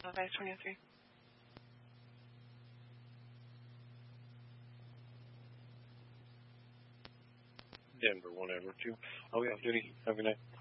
Advice 23. Denver, 1 over 2. I'll be off duty. Have a good night.